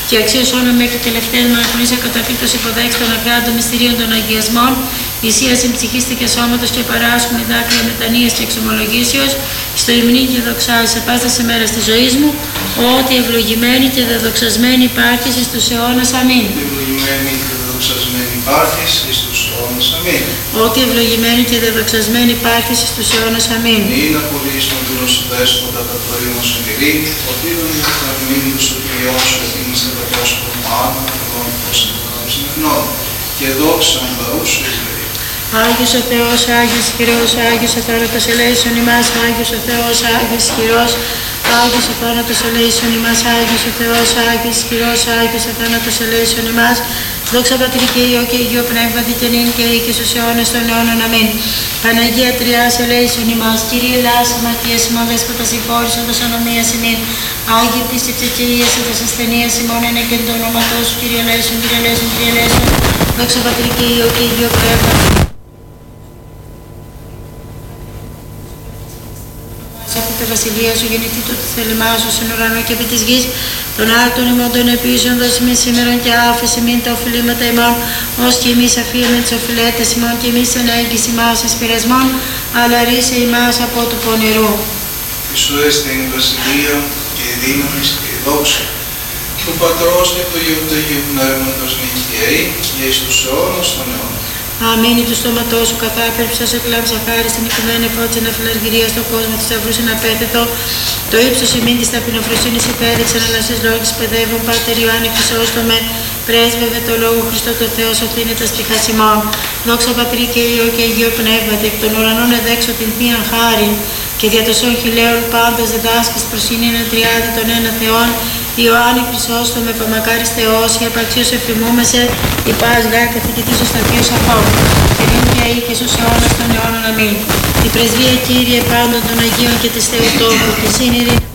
και αξίως όνων μέχρι τελευταίες μοναχονής ακαταπίπτως υποδέξει των αγκράντων μυστηρίων των αγιασμών, ισίασιν ψυχίστη και σώματος και παράσχουμε δάκρυα μετανοίας και εξομολογήσεως, στο υμνή και δοξάζει σε πάσα σε μέρα της ζωής μου, ότι ευλογημένη και δεδοξασμένη υπάρχεις εις τους αιώνας. Αμήν. Ευλογημένη και δεδοξασμένη υπάρχεις εις τους αιώνας. Αμήν. Ότι ευλογημένη και δεδοξασμένη υπάρχεις εις τους αιώνας. Αμήν. Μην απολύς τον δούλο σου δέσποτα τα προήμω σου ειρήνη, ότι δεν είναι θερμήνου στο Κυριό σου, ότι είναι σε δαπόσχο μάνα, τον πώς συνεχνών, και δόξαν λαού σου ευλογεί. Άγιος ο Θεός, Άγιος χειρός, Άγιος ο θάνατος ελέησον ημάς, Άγιος ο Θεός, Άγιος χειρός, Άγιος ο θάνατος ελέησον ημάς, Άγιος ο Θεός, Άγιος χειρός, Άγιος ο θάνατος ελέησον ημάς. Δόξα Πατρί και Υιό και Υιό Πνεύματι και νυν και ή και στους αιώνας των αιώνων. Αμήν. Παναγία Τριάς ελέησον ημάς, Κύριε Ελλάς, αμαρτίας ημών δέσποτα συγχώρησον τας ανομίας ημίν. Άγιε πίστεψε και ίεσαι τας ασθενείας ημών εν και το όνοματός σου, Κύριε ελέησον, Κύριε ελέησον, Κύριε ελέησον. Δόξα Πατρί και Υιό και Υιό Πνεύματι. Από τη βασιλεία σου γεννηθεί το θέλημά σου στην ουρανό και επί της γης, των άρτων ημών των επίσων δώσιμην σήμερον και άφηση μην τα οφειλήματα ημών, ως και εμείς αφίεμεν τις οφειλέτες ημών και εμείς εν έγκυση ημάς εις πειρασμών, αλλά ρίσε ημάς από του πονηρού. Ιησού έσται η βασιλεία και η δύναμη και η δόξα του Πατρός και του Υιού και του Αγίου Πνεύματος νικαίοι και εις τους αιώνας των αιώνων. Αμήν του στόματός σου καθάπερψας εκλάμψα χάρη στην οικουμένη φώτιση να φιλαργυρία στον κόσμο της αυρούς εν απέθετο. Το ύψος ημίν της ταπεινοφροσύνης υπέδειξαν αλλά στις λόγες παιδεύουν Πάτερ Ιωάννη Χρυσόστομε. Πρέσβευε το Λόγο Χριστό το Θεό σωθήνε τα στιχασιμών. Δόξα Πατρί και Υιό και Υιό Πνεύματι, εκ των ουρανών εδέξω την θείαν χάριν και δια τοσών χιλέων πάντας διδάσκεις προσύνην εν τριάδι των ένα Θεών. Ιωάννη Χρυσόστομε, παμακάρις Θεός, η απαξίως εφημούμεσαι, η πας γάρ καθηγητής ο σταθείος αυτών. Και νυν και αεί και στους αιώνας των αιώνων. Αμήν. Η πρεσβεία Κύριε πάντων των Αγίων και της Θεού τόπου, και σύνηρη